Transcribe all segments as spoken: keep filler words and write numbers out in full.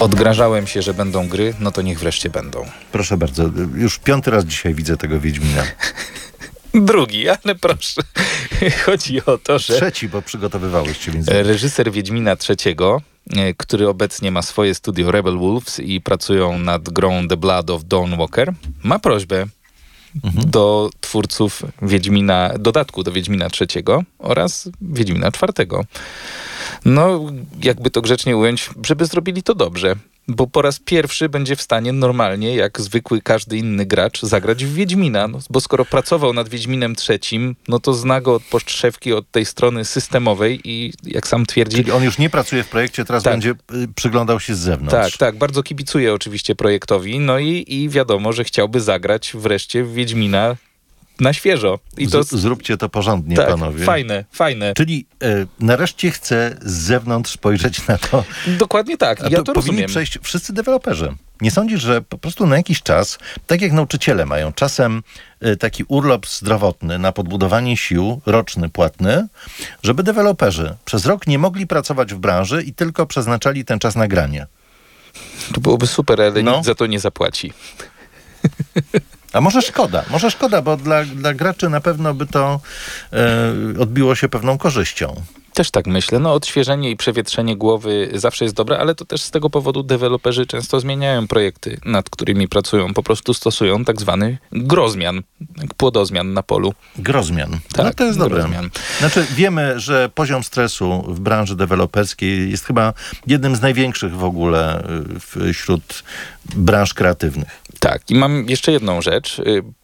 Odgrażałem się, że będą gry, no to niech wreszcie będą. Proszę bardzo, już piąty raz dzisiaj widzę tego Wiedźmina. Drugi, ale proszę. Chodzi o to, że... Trzeci, bo przygotowywałeś się, więc... Reżyser Wiedźmina trzeciego, który obecnie ma swoje studio Rebel Wolves i pracują nad grą The Blood of Dawnwalker, ma prośbę mhm. do twórców Wiedźmina, dodatku do Wiedźmina trzeciego oraz Wiedźmina czwartego. No, jakby to grzecznie ująć, żeby zrobili to dobrze. Bo po raz pierwszy będzie w stanie normalnie, jak zwykły każdy inny gracz, zagrać w Wiedźmina. No, bo skoro pracował nad Wiedźminem trzecim, no to zna go od podszewki, od tej strony systemowej i jak sam twierdzi... Czyli on już nie pracuje w projekcie, teraz tak. będzie y, przyglądał się z zewnątrz. Tak, tak. Bardzo kibicuje oczywiście projektowi. No i, i wiadomo, że chciałby zagrać wreszcie w Wiedźmina na świeżo. I to... Z, zróbcie to porządnie, tak, panowie. Fajne, fajne. Czyli y, nareszcie chcę z zewnątrz spojrzeć na to. Dokładnie tak. Ja to, to powinni rozumiem. przejść wszyscy deweloperzy. Nie sądzisz, że po prostu na jakiś czas, tak jak nauczyciele mają czasem y, taki urlop zdrowotny na podbudowanie sił, roczny, płatny, żeby deweloperzy przez rok nie mogli pracować w branży i tylko przeznaczali ten czas na granie? To byłoby super, ale no. nikt za to nie zapłaci. A może szkoda, może szkoda, bo dla, dla graczy na pewno by to e, odbiło się pewną korzyścią. Też tak myślę. No odświeżenie i przewietrzenie głowy zawsze jest dobre, ale to też z tego powodu deweloperzy często zmieniają projekty, nad którymi pracują. Po prostu stosują tak zwany grozmian, jak płodozmian na polu. Grozmian. Tak, no to jest dobre. Grozmian. Znaczy wiemy, że poziom stresu w branży deweloperskiej jest chyba jednym z największych w ogóle wśród branż kreatywnych. Tak. I mam jeszcze jedną rzecz.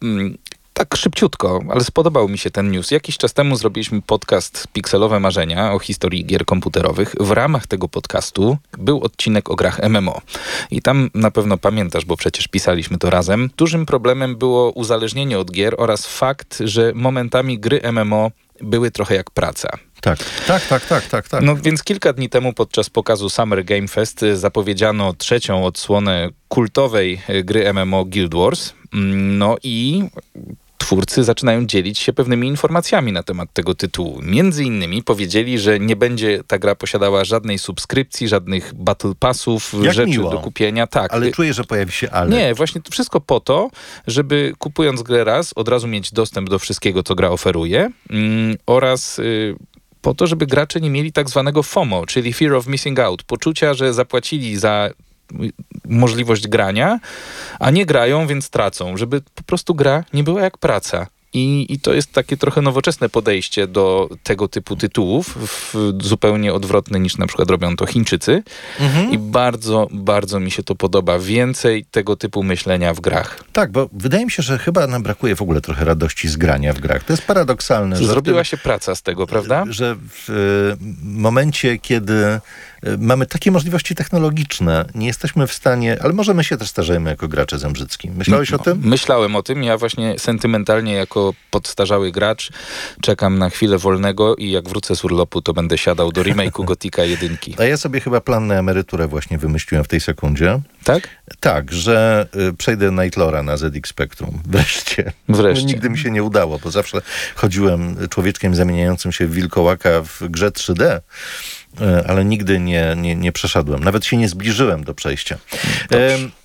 Tak szybciutko, ale spodobał mi się ten news. Jakiś czas temu zrobiliśmy podcast Pikselowe Marzenia o historii gier komputerowych. W ramach tego podcastu był odcinek o grach M M O. I tam na pewno pamiętasz, bo przecież pisaliśmy to razem. Dużym problemem było uzależnienie od gier oraz fakt, że momentami gry M M O były trochę jak praca. Tak, tak, tak, tak, tak, tak. No więc kilka dni temu podczas pokazu Summer Game Fest zapowiedziano trzecią odsłonę kultowej gry M M O Guild Wars. No i twórcy zaczynają dzielić się pewnymi informacjami na temat tego tytułu. Między innymi powiedzieli, że nie będzie ta gra posiadała żadnej subskrypcji, żadnych battle passów, Jak rzeczy miło. do kupienia. Tak. Ale czuję, że pojawi się ale. Nie, właśnie to wszystko po to, żeby kupując grę raz, od razu mieć dostęp do wszystkiego, co gra oferuje mm, oraz... Y, po to, żeby gracze nie mieli tak zwanego FOMO, czyli Fear of Missing Out, poczucia, że zapłacili za możliwość grania, a nie grają, więc tracą, żeby po prostu gra nie była jak praca. I, I to jest takie trochę nowoczesne podejście do tego typu tytułów, w, zupełnie odwrotne niż na przykład robią to Chińczycy. Mhm. I bardzo, bardzo mi się to podoba. Więcej tego typu myślenia w grach. Tak, bo wydaje mi się, że chyba nam brakuje w ogóle trochę radości z grania w grach. To jest paradoksalne. Że Zrobiła tym, się praca z tego, prawda? Że w y, momencie, kiedy mamy takie możliwości technologiczne, nie jesteśmy w stanie, ale może my się też starzejemy jako gracze zembrzycki. Myślałeś no, o tym? Myślałem o tym. Ja właśnie sentymentalnie jako podstarzały gracz czekam na chwilę wolnego i jak wrócę z urlopu, to będę siadał do remake'u Gotika jedynki. A ja sobie chyba plan na emeryturę właśnie wymyśliłem w tej sekundzie. Tak? Tak, że y, przejdę Nightlora na Z X Spectrum. Wreszcie. Wreszcie. Nigdy mi się nie udało, bo zawsze chodziłem człowieczkiem zamieniającym się w wilkołaka w grze trzy D. Ale nigdy nie, nie, nie przeszedłem. Nawet się nie zbliżyłem do przejścia.